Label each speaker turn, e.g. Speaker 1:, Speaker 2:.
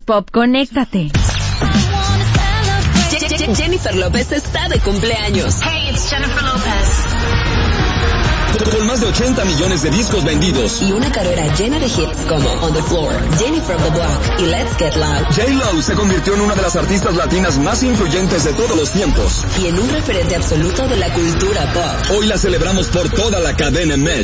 Speaker 1: Pop, conéctate.
Speaker 2: Jennifer López está de cumpleaños.
Speaker 3: Hey, it's Jennifer Lopez.
Speaker 4: Con más de 80 millones de discos vendidos
Speaker 2: Y una carrera llena de hits como On the Floor, Jenny from the Block y Let's Get Loud.
Speaker 4: J-Lo se convirtió en una de las artistas latinas más influyentes de todos los tiempos
Speaker 2: Y en un referente absoluto de la cultura pop.
Speaker 4: Hoy la celebramos por toda la cadena Met.